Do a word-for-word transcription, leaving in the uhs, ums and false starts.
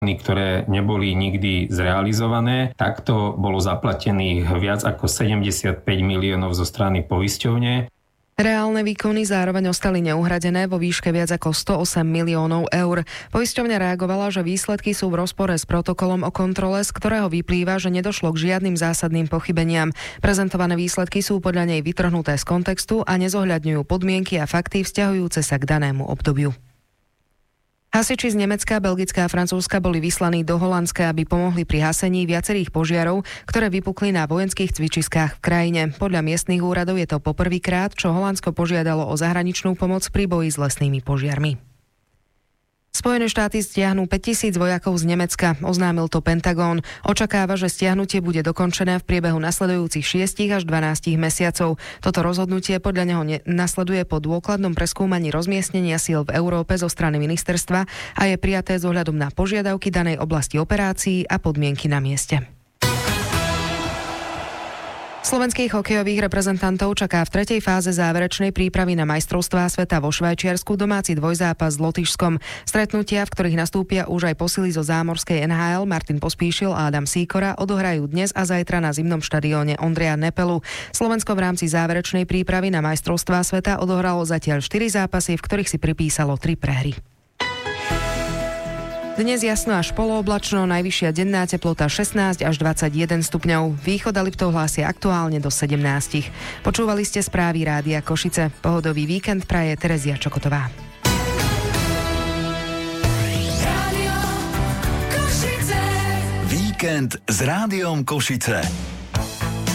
ktoré neboli nikdy zrealizované. Takto bolo zaplatených viac ako sedemdesiatpäť miliónov zo strany poisťovne. Reálne výkony zároveň ostali neuhradené vo výške viac ako sto osem miliónov eur. Poisťovňa reagovala, že výsledky sú v rozpore s protokolom o kontrole, z ktorého vyplýva, že nedošlo k žiadnym zásadným pochybeniam. Prezentované výsledky sú podľa nej vytrhnuté z kontextu a nezohľadňujú podmienky a fakty vzťahujúce sa k danému obdobiu. Hasiči z Nemecka, Belgická a Francúzska boli vyslaní do Holandska, aby pomohli pri hasení viacerých požiarov, ktoré vypukli na vojenských cvičiskách v krajine. Podľa miestnych úradov je to poprvýkrát, čo Holandsko požiadalo o zahraničnú pomoc pri boji s lesnými požiarmi. Spojené štáty stiahnu päťtisíc vojakov z Nemecka, oznámil to Pentagón. Očakáva, že stiahnutie bude dokončené v priebehu nasledujúcich šiestich až dvanástich mesiacov. Toto rozhodnutie podľa neho ne- nasleduje po dôkladnom preskúmaní rozmiestnenia síl v Európe zo strany ministerstva a je prijaté s ohľadom na požiadavky danej oblasti operácií a podmienky na mieste. Slovenských hokejových reprezentantov čaká v tretej fáze záverečnej prípravy na majstrovstvá sveta vo Švajčiarsku domáci dvojzápas s Lotyšskom. Stretnutia, v ktorých nastúpia už aj posily zo zámorskej en há el Martin Pospíšil a Adam Sýkora, odohrajú dnes a zajtra na zimnom štadióne Ondreja Nepelu. Slovensko v rámci záverečnej prípravy na majstrovstvá sveta odohralo zatiaľ štyri zápasy, v ktorých si pripísalo tri prehry. Dnes jasno až polooblačno, najvyššia denná teplota šestnásť až dvadsaťjeden stupňov. Východ a Liptov hlásia aktuálne do sedemnásť. Počúvali ste správy Rádia Košice. Pohodový víkend praje Terezia Čokotová. Víkend s Rádiom Košice.